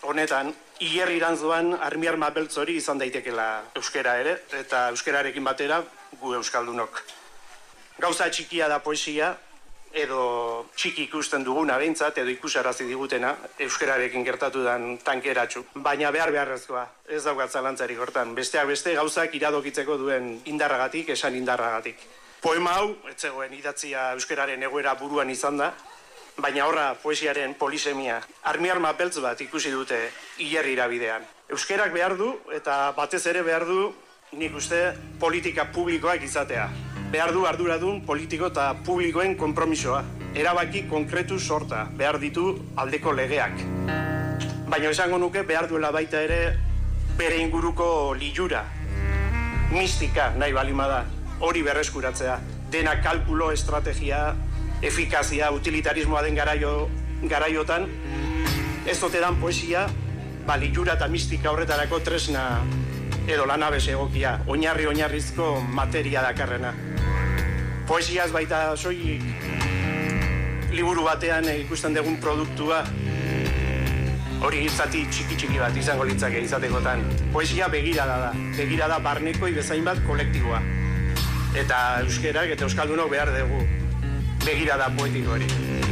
honetan, Iger Iranzoan armi-arma beltz hori izan daitekela euskera ere, eta euskerarekin batera gu euskaldunok. Gauza txikia da poesia, edo txiki ikusten duguna behintzat, edo ikusarazi digutena, euskerarekin gertatu den tankeratxu. Baina beharrezkoa, ez daukat zalantzarik hortan. Besteak beste gauzak iradokitzeko duen indarragatik, esan indarragatik. Poema hau, ez zegoen idatzia euskararen egoera buruan izan da, baina horra poesiaren polisemia, armi-arma beltz bat ikusi dute Iger Irabidean. Euskarak behar du, eta batez ere behar du, nik uste, politika publikoak izatea. Behar du arduradun politiko eta publikoen konpromisoa. Erabaki konkretu sorta, behar ditu aldeko legeak. Baina esango nuke behar duela baita ere bere inguruko lilura. Mistika nahi balima da, hori berreskuratzea. Dena kalkulo, estrategia, efikazia, utilitarismoa den garaiotan, ez ote dan poesia, lilura eta mistika horretarako tresna edo lanabes egokia, oinarrizko materia dakarrena. Poesia ez baita soilik liburu batean ikusten dugun produktua, hori zati txiki bat izango litzake izatekotan. Poesia begirada barneko bezain bat kolektiboa. Eta euskerak eta euskaldunok behar dugu begirada poetiko hori.